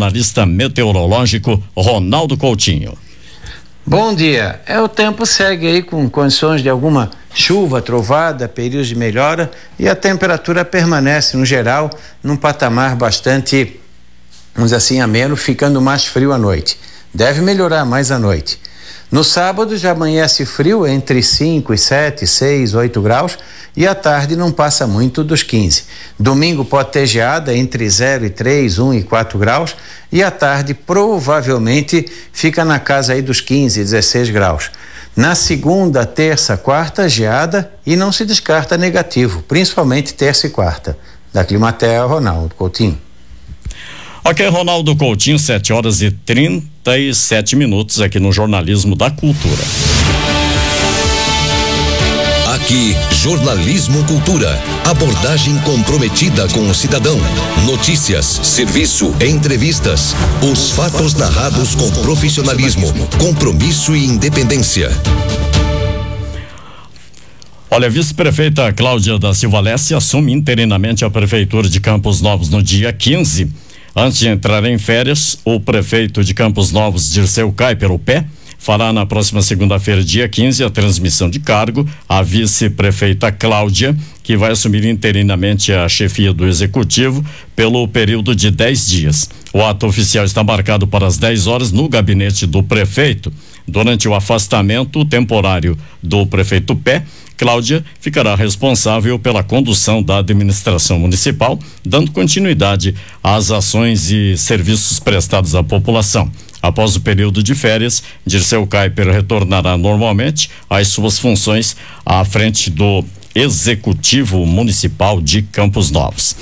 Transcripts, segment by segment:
jornalista meteorológico Ronaldo Coutinho. Bom dia. O tempo segue aí com condições de alguma chuva, trovada, períodos de melhora, e a temperatura permanece, no geral, num patamar bastante, vamos dizer assim, ameno, ficando mais frio à noite. Deve melhorar mais à noite. No sábado já amanhece frio entre 5 e 7, 6, 8 graus, e à tarde não passa muito dos 15. Domingo pode ter geada entre 0 e 3, 1 e 4 graus, e à tarde provavelmente fica na casa aí dos 15, 16 graus. Na segunda, terça, quarta, geada, e não se descarta negativo, principalmente terça e quarta. Da Climatea, Ronaldo Coutinho. Ok, Ronaldo Coutinho, 7h37 aqui no Jornalismo da Cultura. Aqui, Jornalismo Cultura. Abordagem comprometida com o cidadão. Notícias, serviço, entrevistas. Os fatos narrados com profissionalismo, compromisso e independência. Olha, a vice-prefeita Cláudia da Silva Lesse assume interinamente a Prefeitura de Campos Novos no dia 15. Antes de entrar em férias, o prefeito de Campos Novos, Dirceu Kuyper, o Pé, fará na próxima segunda-feira, dia 15, a transmissão de cargo à vice-prefeita Cláudia, que vai assumir interinamente a chefia do executivo pelo período de 10 dias. O ato oficial está marcado para as 10 horas no gabinete do prefeito. Durante o afastamento temporário do prefeito Pé, Cláudia ficará responsável pela condução da administração municipal, dando continuidade às ações e serviços prestados à população. Após o período de férias, Dirceu Kuyper retornará normalmente às suas funções à frente do Executivo Municipal de Campos Novos.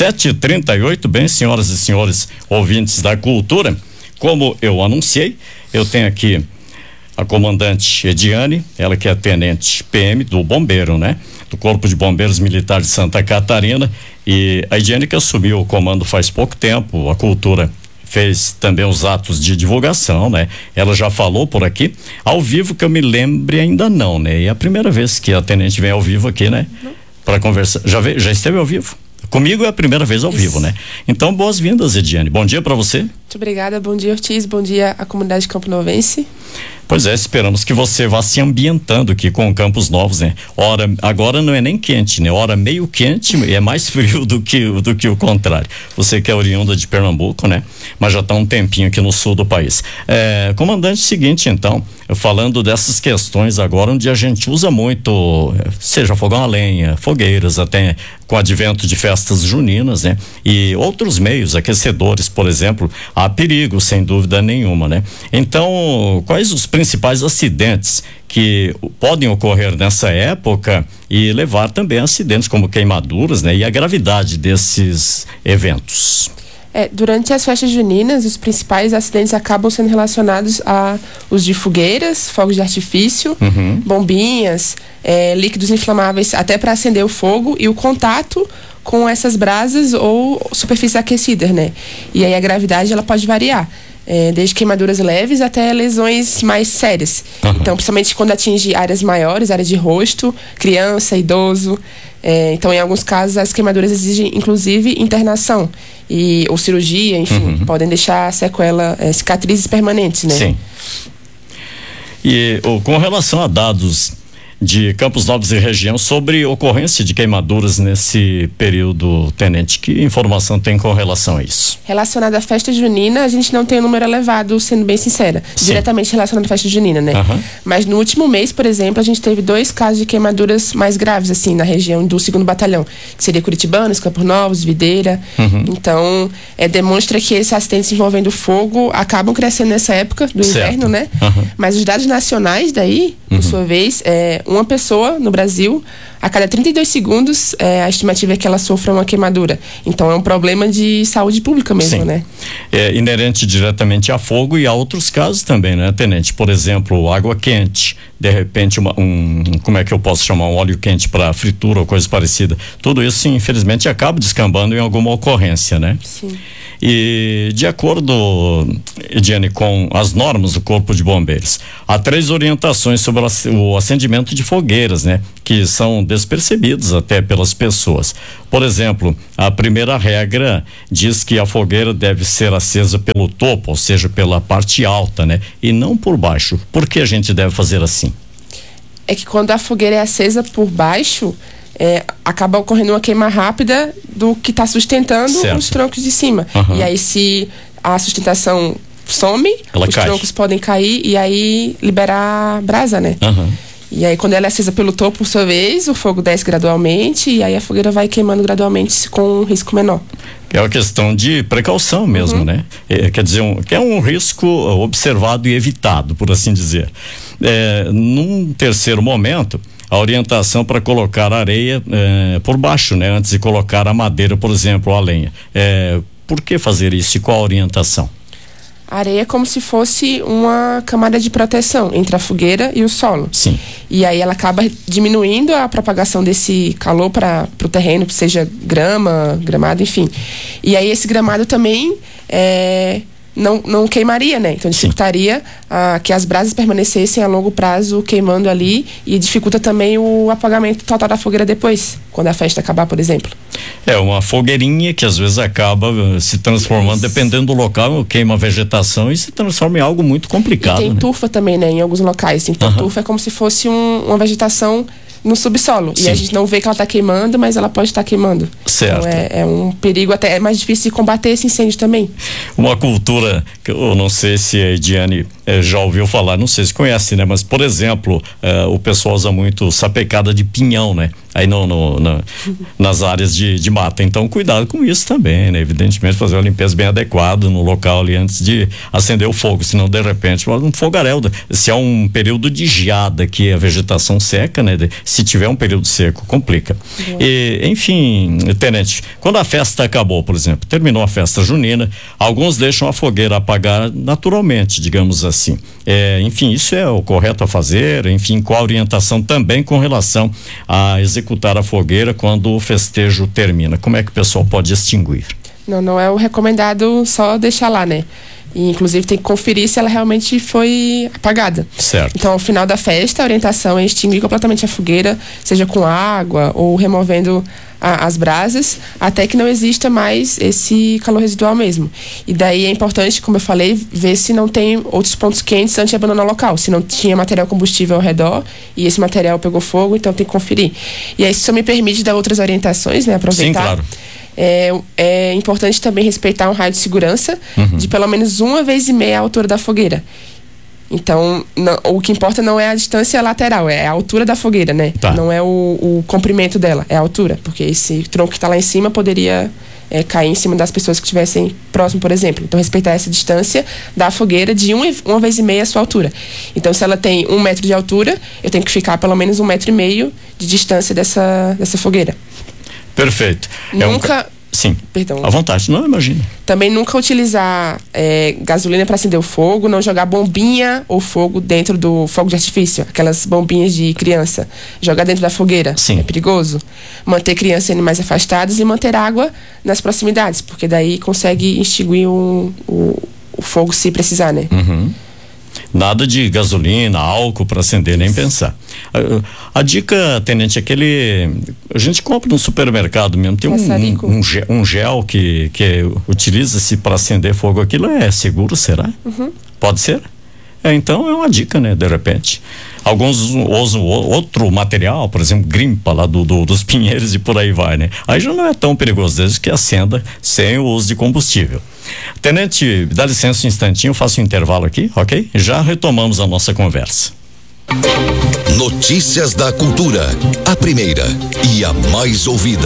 7h38, bem, senhoras e senhores ouvintes da cultura, como eu anunciei, eu tenho aqui a comandante Ediane, ela que é tenente PM do Bombeiro, né? Do Corpo de Bombeiros Militar de Santa Catarina, e a Ediane que assumiu o comando faz pouco tempo. A cultura fez também os atos de divulgação, né? Ela já falou por aqui, ao vivo que eu me lembre ainda não, né? E é a primeira vez que a tenente vem ao vivo aqui, né? Para conversar, já esteve ao vivo? Comigo é a primeira vez ao vivo, né? Então, boas-vindas, Ediane. Bom dia para você. Muito obrigada, bom dia, Ortiz, bom dia à comunidade camponovense. Pois é, esperamos que você vá se ambientando aqui com Campos Novos, né? Agora não é nem quente, né? Hora meio quente e é mais frio do que o contrário. Você que é oriunda de Pernambuco, né? Mas já está um tempinho aqui no sul do país. Comandante, seguinte então, falando dessas questões agora, onde a gente usa muito, seja fogão a lenha, fogueiras, até com o advento de festas juninas, né? E outros meios, aquecedores, por exemplo, há perigo, sem dúvida nenhuma, né? Então, quais os principais acidentes que podem ocorrer nessa época e levar também a acidentes como queimaduras, né? E a gravidade desses eventos? Durante as festas juninas, os principais acidentes acabam sendo relacionados a os de fogueiras, fogos de artifício, bombinhas, líquidos inflamáveis até para acender o fogo e o contato com essas brasas ou superfícies aquecidas, né? E aí a gravidade ela pode variar. Desde queimaduras leves até lesões mais sérias. Então, principalmente quando atinge áreas maiores, áreas de rosto, criança, idoso. Então, em alguns casos, as queimaduras exigem, inclusive, internação ou cirurgia, enfim, podem deixar sequela, cicatrizes permanentes, né? Sim. E com relação a dados de Campos Novos e região sobre ocorrência de queimaduras nesse período, tenente, que informação tem com relação a isso? Relacionado à festa junina, a gente não tem um número elevado, sendo bem sincera, diretamente relacionado à festa junina, né? Mas no último mês, por exemplo, a gente teve 2 casos de queimaduras mais graves, assim, na região do 2º Batalhão, que seria Curitibanos, Campos Novos, Videira. Então, demonstra que esses acidentes envolvendo fogo acabam crescendo nessa época do inverno, né? Mas os dados nacionais daí, por sua vez, uma pessoa no Brasil, a cada 32 segundos, a estimativa é que ela sofra uma queimadura. Então é um problema de saúde pública mesmo, né? É inerente diretamente a fogo e a outros casos também, né, tenente? Por exemplo, água quente, de repente como é que eu posso chamar, um óleo quente para fritura ou coisa parecida. Tudo isso, infelizmente, acaba descambando em alguma ocorrência, né? Sim. E de acordo, Ediane, com as normas do Corpo de Bombeiros. Há 3 orientações sobre o acendimento de fogueiras, né? Que são despercebidos até pelas pessoas. Por exemplo, a primeira regra diz que a fogueira deve ser acesa pelo topo, ou seja, pela parte alta, né? E não por baixo. Por que a gente deve fazer assim? É que quando a fogueira é acesa por baixo, acaba ocorrendo uma queima rápida do que está sustentando os troncos de cima. E aí, se a sustentação some, os troncos podem cair e aí liberar brasa, né? E aí, quando ela é acesa pelo topo, por sua vez, o fogo desce gradualmente e aí a fogueira vai queimando gradualmente com um risco menor. É uma questão de precaução mesmo, né? Quer dizer, que é um risco observado e evitado, por assim dizer. Num terceiro momento, a orientação para colocar areia por baixo, né? Antes de colocar a madeira, por exemplo, ou a lenha. Por que fazer isso e qual a orientação? A areia é como se fosse uma camada de proteção entre a fogueira e o solo. Sim. E aí ela acaba diminuindo a propagação desse calor para o terreno, seja grama, gramado, enfim. E aí esse gramado também não queimaria, né? Então dificultaria que as brasas permanecessem a longo prazo queimando ali e dificulta também o apagamento total da fogueira depois, quando a festa acabar, por exemplo. Uma fogueirinha que às vezes acaba se transformando, dependendo do local, queima a vegetação e se transforma em algo muito complicado. E tem turfa também, né? Em alguns locais. Então turfa é como se fosse uma vegetação no subsolo. Sim. E a gente não vê que ela está queimando, mas ela pode estar queimando. Certo. Então é um perigo, até é mais difícil de combater esse incêndio também. Uma cultura que eu não sei se a Ediane já ouviu falar, não sei se conhece, né? Mas, por exemplo, o pessoal usa muito sapecada de pinhão, né? Aí nas áreas de mata. Então, cuidado com isso também, né? Evidentemente, fazer uma limpeza bem adequada no local ali antes de acender o fogo, senão, de repente, um fogaréu. Se há um período de geada que a vegetação seca, né? Se tiver um período seco, complica. E, enfim, tenente, quando a festa acabou, por exemplo, terminou a festa junina, alguns deixam a fogueira apagar naturalmente, digamos assim. Enfim, isso é o correto a fazer, enfim, qual a orientação também com relação a executar a fogueira quando o festejo termina? Como é que o pessoal pode extinguir? Não é o recomendado só deixar lá, né? E, inclusive, tem que conferir se ela realmente foi apagada. Certo. Então, ao final da festa, a orientação é extinguir completamente a fogueira, seja com água ou removendo as brasas, até que não exista mais esse calor residual mesmo. E daí é importante, como eu falei, ver se não tem outros pontos quentes antes de abandonar o local. Se não tinha material combustível ao redor e esse material pegou fogo, então tem que conferir. E aí, se isso me permite dar outras orientações, né? Aproveitar. Sim, claro. É importante também respeitar um raio de segurança de pelo menos 1,5 vezes a altura da fogueira. Então, o que importa não é a distância lateral, é a altura da fogueira, né? Tá. Não é o comprimento dela, é a altura. Porque esse tronco que está lá em cima poderia cair em cima das pessoas que estivessem próximo, por exemplo. Então, respeitar essa distância da fogueira de 1,5 vezes a sua altura. Então, se ela tem 1 metro de altura, eu tenho que ficar pelo menos 1,5 metro de distância dessa fogueira. Perfeito. Nunca... Sim, perdão. à vontade, não, imagina. Também nunca utilizar gasolina para acender o fogo, não jogar bombinha ou fogo dentro do fogo de artifício, aquelas bombinhas de criança, jogar dentro da fogueira. Sim. É perigoso. Manter crianças e animais afastados e manter água nas proximidades, porque daí consegue extinguir o fogo se precisar, né? Nada de gasolina, álcool para acender, nem pensar. A dica, tenente, a gente compra no supermercado mesmo, tem um gel que utiliza-se para acender fogo. Aquilo é seguro, será? Pode ser? Então é uma dica, né? De repente. Alguns usam outro material, por exemplo, grimpa lá dos pinheiros e por aí vai, né? Aí já não é tão perigoso, desde que acenda sem o uso de combustível. Tenente, dá licença um instantinho, eu faço um intervalo aqui, ok? Já retomamos a nossa conversa. Notícias da cultura, a primeira e a mais ouvida.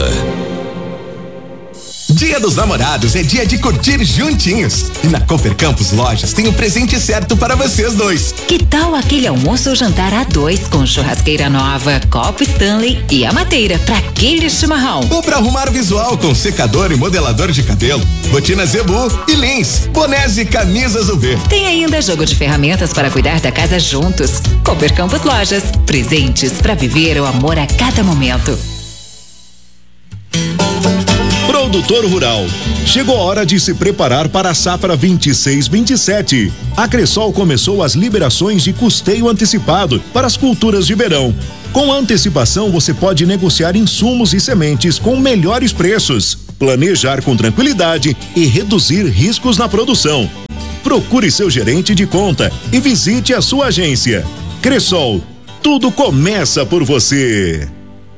Dia dos Namorados é dia de curtir juntinhos. E na Cooper Campus Lojas tem o presente certo para vocês dois. Que tal aquele almoço ou jantar a 2 com churrasqueira nova, copo Stanley e a mateira para aquele chimarrão? Ou para arrumar visual com secador e modelador de cabelo, botina Zebu e Lins, bonés e camisas UV. Tem ainda jogo de ferramentas para cuidar da casa juntos. Cooper Campus Lojas, presentes para viver o amor a cada momento. produtor rural. Chegou a hora de se preparar para a safra 26/27. A Cressol começou as liberações de custeio antecipado para as culturas de verão. Com antecipação, você pode negociar insumos e sementes com melhores preços, planejar com tranquilidade e reduzir riscos na produção. Procure seu gerente de conta e visite a sua agência. Cressol, tudo começa por você.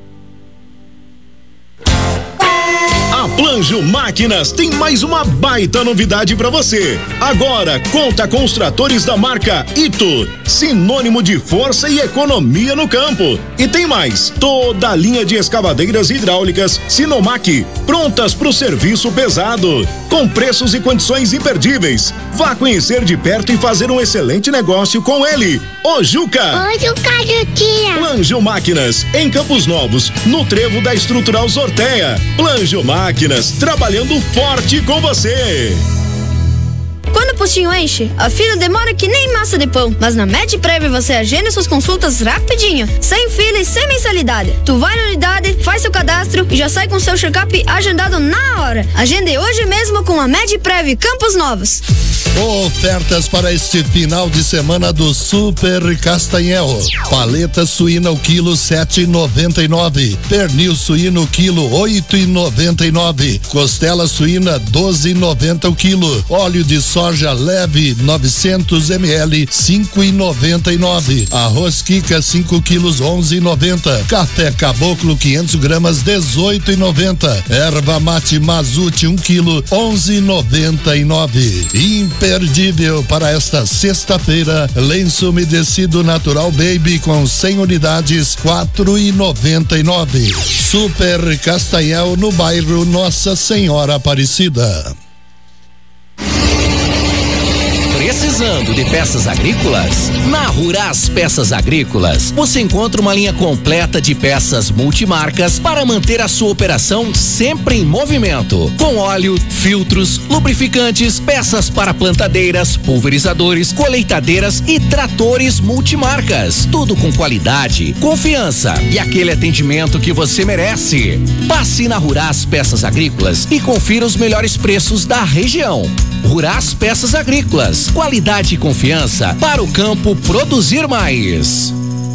A Planjo Máquinas tem mais uma baita novidade para você. Agora conta com os tratores da marca Ito, sinônimo de força e economia no campo. E tem mais, toda a linha de escavadeiras hidráulicas Sinomac, prontas para o serviço pesado, com preços e condições imperdíveis. Vá conhecer de perto e fazer um excelente negócio com ele, o Juca. Oi, Juca. Planjo Máquinas, em Campos Novos, no trevo da Estrutural Sorteia. Planjo Máquinas, trabalhando forte com você. Quando o postinho enche, a fila demora que nem massa de pão. Mas na MedPrev você agenda suas consultas rapidinho, sem fila e sem mensalidade. Tu vai na unidade, faz seu cadastro e já sai com seu check-up agendado na hora. Agende hoje mesmo com a MedPrev Campos Novos. Ofertas para este final de semana do Super Castanhel. Paleta suína o quilo 7,99. Pernil suíno o quilo 8,99. Costela suína 12,90 o quilo. Óleo de soja leve 900 ml 5,99. Arroz Kika 5 quilos 11,90. Café Caboclo 500 gramas 18,90. Erva mate Mazute 1 quilo 11,99. Imperdível para esta sexta-feira, lenço umedecido natural Baby com 100 unidades 4,99. Super Castanhel no bairro Nossa Senhora Aparecida. Precisando de peças agrícolas? Na Ruras Peças Agrícolas, você encontra uma linha completa de peças multimarcas para manter a sua operação sempre em movimento. Com óleo, filtros, lubrificantes, peças para plantadeiras, pulverizadores, colheitadeiras e tratores multimarcas. Tudo com qualidade, confiança e aquele atendimento que você merece. Passe na Ruras Peças Agrícolas e confira os melhores preços da região. Ruras Peças Agrícolas, qualidade e confiança para o campo produzir mais.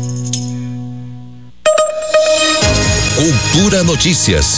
Cultura Notícias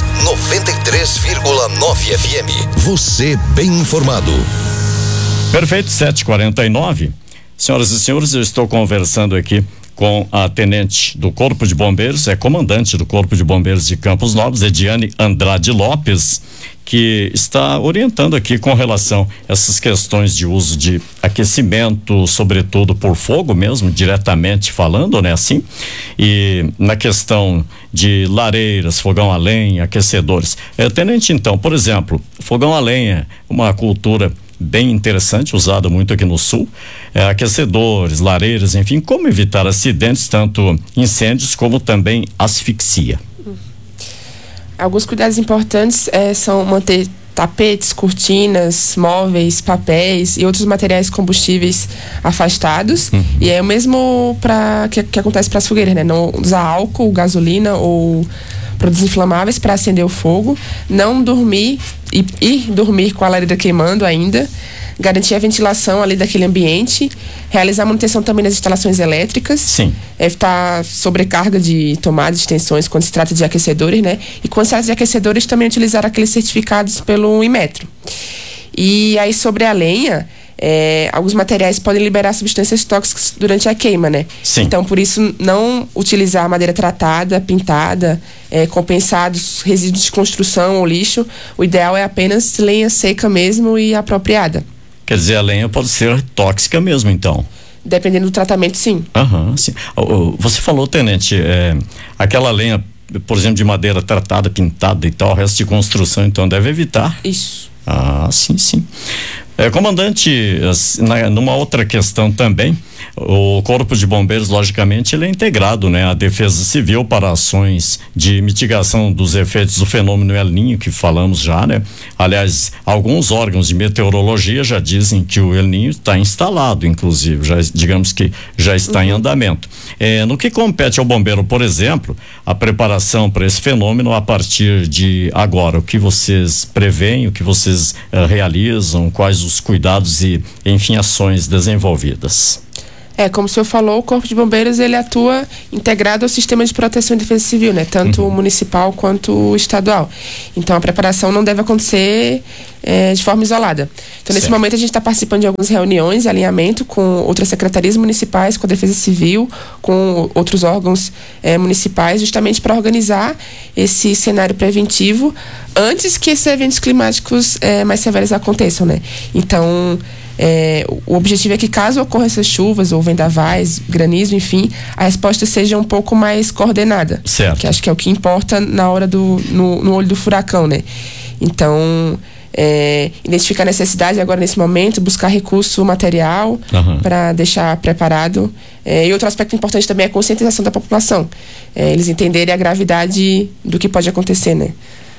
93,9 FM. Você bem informado. Perfeito, 7h49. Senhoras e senhores, eu estou conversando aqui com a tenente do Corpo de Bombeiros, comandante do Corpo de Bombeiros de Campos Novos, Ediane Andrade Lopes, que está orientando aqui com relação a essas questões de uso de aquecimento, sobretudo por fogo mesmo, diretamente falando, né, assim, e na questão de lareiras, fogão a lenha, aquecedores. Tenente, então, por exemplo, fogão a lenha, uma cultura bem interessante, usada muito aqui no sul, aquecedores, lareiras, enfim, como evitar acidentes, tanto incêndios como também asfixia? Alguns cuidados importantes são manter tapetes, cortinas, móveis, papéis e outros materiais combustíveis afastados. E é o mesmo que acontece para as fogueiras, né? Não usar álcool, gasolina ou produtos inflamáveis para acender o fogo, não dormir e dormir com a lareira queimando ainda, garantir a ventilação ali daquele ambiente, realizar a manutenção também das instalações elétricas. Sim. Evitar sobrecarga de tomadas, de tensões quando se trata de aquecedores, né? E quando se trata de aquecedores, também utilizar aqueles certificados pelo Inmetro. E aí sobre a lenha, alguns materiais podem liberar substâncias tóxicas durante a queima, né? Sim. Então, por isso, não utilizar madeira tratada, pintada, compensados, resíduos de construção ou lixo. O ideal é apenas lenha seca mesmo e apropriada. Quer dizer, a lenha pode ser tóxica mesmo, então? Dependendo do tratamento, sim. Sim. Você falou, tenente, aquela lenha, por exemplo, de madeira tratada, pintada e tal, resto de construção, então deve evitar. Isso. Sim. Comandante, numa outra questão também, O Corpo de Bombeiros, logicamente, ele é integrado, né, à Defesa Civil para ações de mitigação dos efeitos do fenômeno El Niño, que falamos já, né? Aliás, alguns órgãos de meteorologia já dizem que o El Niño está instalado, inclusive, já, digamos que já está em andamento. No que compete ao bombeiro, por exemplo, a preparação para esse fenômeno a partir de agora, o que vocês preveem, o que vocês realizam, quais os cuidados e, enfim, ações desenvolvidas? Como o senhor falou, o Corpo de Bombeiros ele atua integrado ao sistema de proteção e defesa civil, né? Tanto o municipal quanto o estadual. Então a preparação não deve acontecer de forma isolada. Então nesse momento a gente está participando de algumas reuniões de alinhamento com outras secretarias municipais, com a Defesa Civil, com outros órgãos municipais, justamente para organizar esse cenário preventivo antes que esses eventos climáticos mais severos aconteçam, né? Então o objetivo é que caso ocorram essas chuvas ou vendavais, granizo, enfim, a resposta seja um pouco mais coordenada. Certo. Que acho que é o que importa na hora no olho do furacão, né? Então, identificar a necessidade agora nesse momento, buscar recurso material para deixar preparado. E outro aspecto importante também é a conscientização da população. Eles entenderem a gravidade do que pode acontecer, né?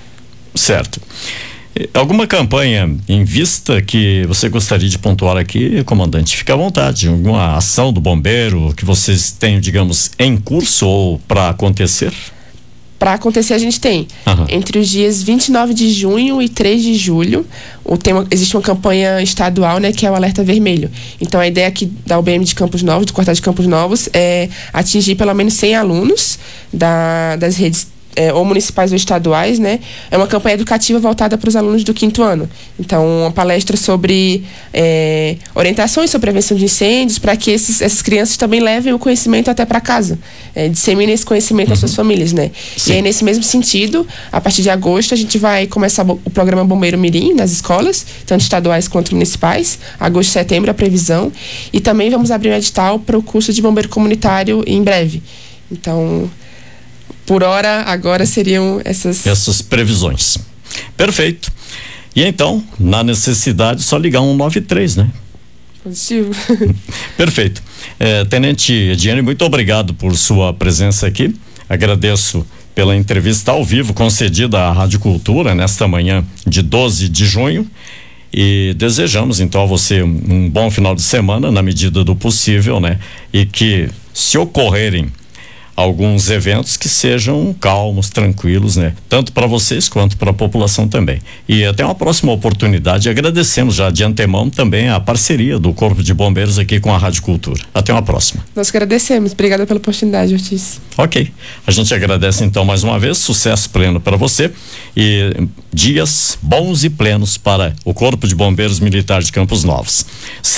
Certo. Alguma campanha em vista que você gostaria de pontuar aqui, comandante? Fique à vontade. Alguma ação do bombeiro que vocês tenham, digamos, em curso ou para acontecer? Para acontecer a gente tem. Entre os dias 29 de junho e 3 de julho, existe uma campanha estadual, né, que é o Alerta Vermelho. Então a ideia aqui da UBM de Campos Novos, do Quartel de Campos Novos, é atingir pelo menos 100 alunos das redes ou municipais ou estaduais, né? É uma campanha educativa voltada para os alunos do 5º ano. Então, uma palestra sobre orientações sobre prevenção de incêndios, para que essas crianças também levem o conhecimento até para casa, disseminem esse conhecimento às suas famílias, né? Sim. E aí, nesse mesmo sentido, a partir de agosto, a gente vai começar o programa Bombeiro Mirim nas escolas, tanto estaduais quanto municipais. Agosto e setembro a previsão. E também vamos abrir um edital para o curso de bombeiro comunitário em breve. Então, por hora, agora seriam essas previsões. Perfeito. E então, na necessidade, só ligar 193, né? Positivo. Perfeito. Tenente Ediene, muito obrigado por sua presença aqui. Agradeço pela entrevista ao vivo concedida à Rádio Cultura nesta manhã de 12 de junho. E desejamos então a você um bom final de semana, na medida do possível, né? E que, se ocorrerem alguns eventos, que sejam calmos, tranquilos, né? Tanto para vocês quanto para a população também. E até uma próxima oportunidade. Agradecemos já de antemão também a parceria do Corpo de Bombeiros aqui com a Rádio Cultura. Até uma próxima. Nós agradecemos. Obrigada pela oportunidade, Ortiz. Ok. A gente agradece então mais uma vez. Sucesso pleno para você e dias bons e plenos para o Corpo de Bombeiros Militar de Campos Novos.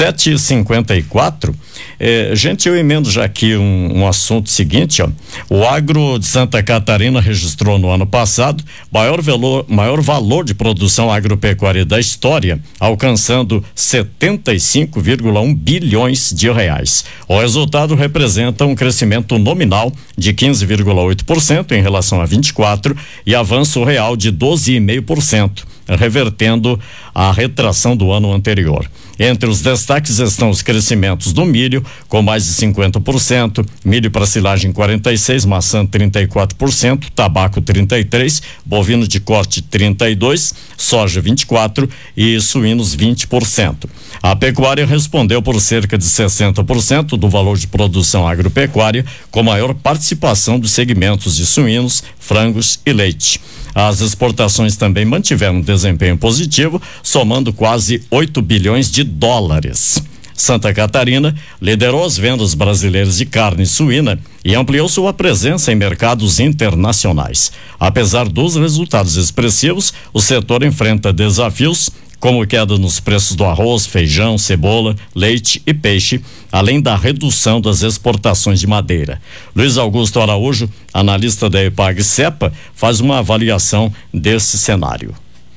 7h54. Gente, eu emendo já aqui um assunto seguinte, ó. O agro de Santa Catarina registrou no ano passado maior valor de produção agropecuária da história, alcançando 75,1 bilhões de reais. O resultado representa um crescimento nominal de 15,8% em relação a 24 e avanço real de 12,5%, revertendo a retração do ano anterior. Entre os destaques estão os crescimentos do milho, com mais de 50%, milho para silagem 46%, maçã 34%, tabaco 33%, bovino de corte 32%, soja 24% e suínos 20%. A pecuária respondeu por cerca de 60% do valor de produção agropecuária, com maior participação dos segmentos de suínos, frangos e leite. As exportações também mantiveram desempenho positivo, somando quase 8 bilhões de dólares. Santa Catarina liderou as vendas brasileiras de carne suína e ampliou sua presença em mercados internacionais. Apesar dos resultados expressivos, o setor enfrenta desafios como queda nos preços do arroz, feijão, cebola, leite e peixe, além da redução das exportações de madeira. Luiz Augusto Araújo, analista da EPAG-CEPA, faz uma avaliação desse cenário.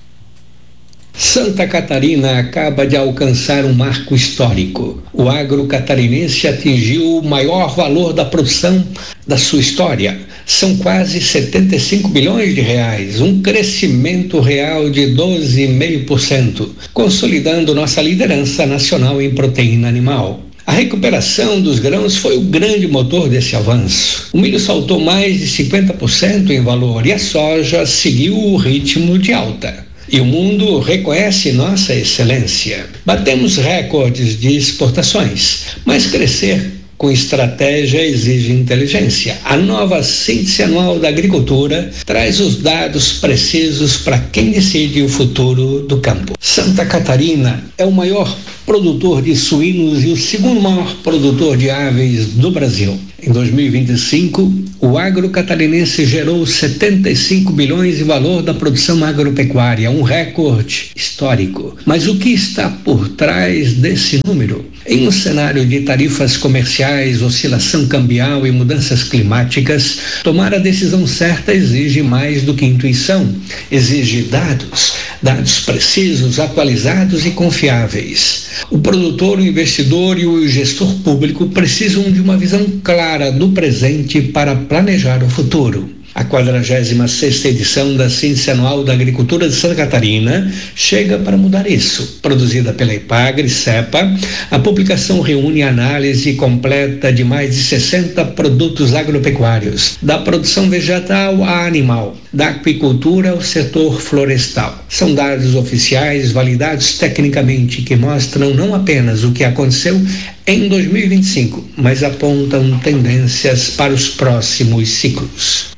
Santa Catarina acaba de alcançar um marco histórico. O agro catarinense atingiu o maior valor da produção da sua história. São quase 75 bilhões de reais, um crescimento real de 12,5%, consolidando nossa liderança nacional em proteína animal. A recuperação dos grãos foi o grande motor desse avanço. O milho saltou mais de 50% em valor e a soja seguiu o ritmo de alta. E o mundo reconhece nossa excelência. Batemos recordes de exportações, mas crescer com estratégia exige inteligência. A nova síntese anual da agricultura traz os dados precisos para quem decide o futuro do campo. Santa Catarina é o maior produtor de suínos e o segundo maior produtor de aves do Brasil. Em 2025, o agro catarinense gerou 75 bilhões em valor da produção agropecuária, um recorde histórico. Mas o que está por trás desse número? Em um cenário de tarifas comerciais, oscilação cambial e mudanças climáticas, tomar a decisão certa exige mais do que intuição. Exige dados precisos, atualizados e confiáveis. O produtor, o investidor e o gestor público precisam de uma visão clara do presente para planejar o futuro. A 46ª edição da Síntese Anual da Agricultura de Santa Catarina chega para mudar isso. Produzida pela Ipagre, CEPA, a publicação reúne a análise completa de mais de 60 produtos agropecuários, da produção vegetal a animal, da aquicultura ao setor florestal. São dados oficiais validados tecnicamente que mostram não apenas o que aconteceu em 2025, mas apontam tendências para os próximos ciclos.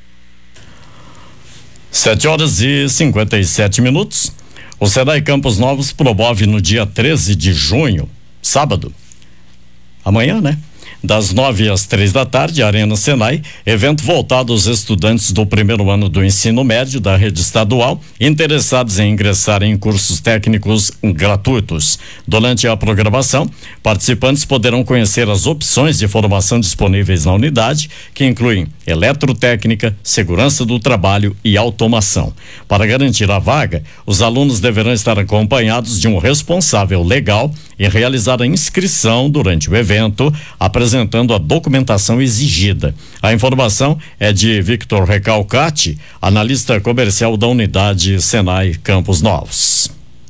7h57. O Senai Campos Novos promove no dia 13 de junho, sábado, amanhã, né? Das 9 às 3 da tarde, Arena Senai, evento voltado aos estudantes do primeiro ano do ensino médio da rede estadual, interessados em ingressar em cursos técnicos gratuitos. Durante a programação, participantes poderão conhecer as opções de formação disponíveis na unidade, que incluem eletrotécnica, segurança do trabalho e automação. Para garantir a vaga, os alunos deverão estar acompanhados de um responsável legal e realizar a inscrição durante o evento, apresentando a documentação exigida. A informação é de Victor Recalcati, analista comercial da unidade Senai Campos Novos.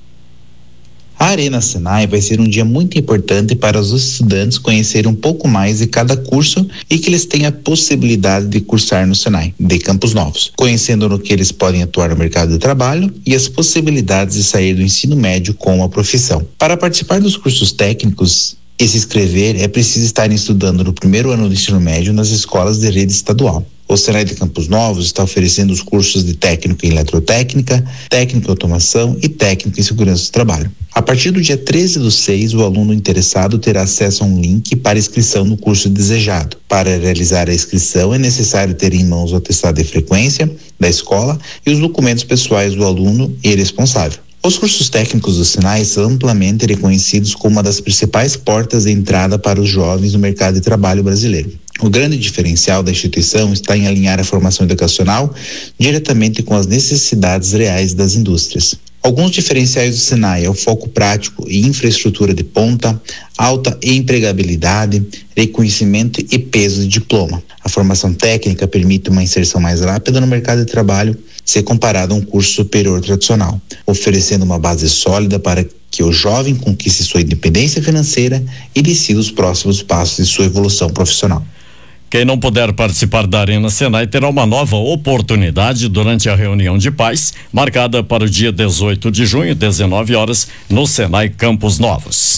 A Arena Senai vai ser um dia muito importante para os estudantes conhecerem um pouco mais de cada curso e que eles tenham a possibilidade de cursar no Senai de Campos Novos, conhecendo no que eles podem atuar no mercado de trabalho e as possibilidades de sair do ensino médio com a profissão. Para participar dos cursos técnicos e se inscrever, é preciso estar estudando no primeiro ano do ensino médio nas escolas de rede estadual. O Senai de Campos Novos está oferecendo os cursos de técnico em eletrotécnica, técnico em automação e técnico em segurança do trabalho. A partir do dia 13/6, o aluno interessado terá acesso a um link para inscrição no curso desejado. Para realizar a inscrição, é necessário ter em mãos o atestado de frequência da escola e os documentos pessoais do aluno e responsável. Os cursos técnicos do Senai são amplamente reconhecidos como uma das principais portas de entrada para os jovens no mercado de trabalho brasileiro. O grande diferencial da instituição está em alinhar a formação educacional diretamente com as necessidades reais das indústrias. Alguns diferenciais do Senai é o foco prático e infraestrutura de ponta, alta empregabilidade, reconhecimento e peso de diploma. A formação técnica permite uma inserção mais rápida no mercado de trabalho, ser comparado a um curso superior tradicional, oferecendo uma base sólida para que o jovem conquiste sua independência financeira e decida os próximos passos de sua evolução profissional. Quem não puder participar da Arena Senai terá uma nova oportunidade durante a reunião de pais, marcada para o dia 18 de junho, 19 horas, no Senai Campos Novos.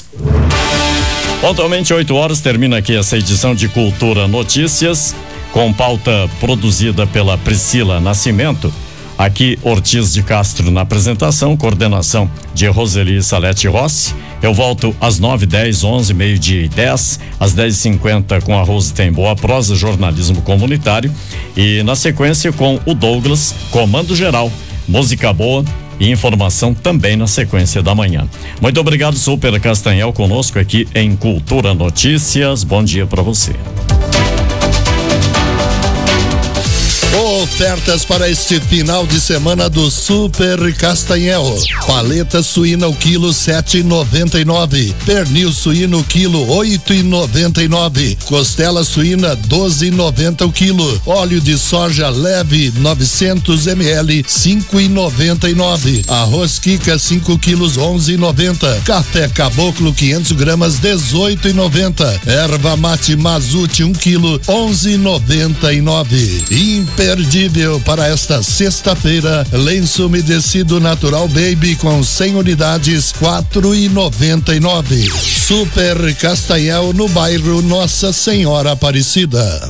Pontualmente 8 horas, termina aqui essa edição de Cultura Notícias, com pauta produzida pela Priscila Nascimento. Aqui, Ortiz de Castro na apresentação, coordenação de Roseli Salete Rossi. Eu volto às 9, 10, 11, meio-dia e 10, às 10h50 com a Rose Tem Boa Prosa, jornalismo comunitário. E na sequência com o Douglas, comando geral, música boa e informação também na sequência da manhã. Muito obrigado, Super Castanhel, conosco aqui em Cultura Notícias. Bom dia para você. Ofertas para este final de semana do Super Castanhel. Paleta suína o quilo 7,99. Pernil suíno o quilo 8,99. Costela suína 12,90 o quilo. Óleo de soja leve 900 ml 5,99. Arroz Kika 5 quilos 11,90. Café Caboclo 500 gramas 18,90. Erva mate Mazute 1 quilo 11,99. Imperdível para esta sexta-feira, lenço umedecido natural baby com 100 unidades 4,99. Super Castanhel no bairro Nossa Senhora Aparecida.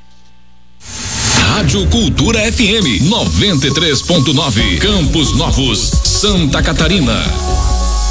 Rádio Cultura FM 93.9, Campos Novos, Santa Catarina.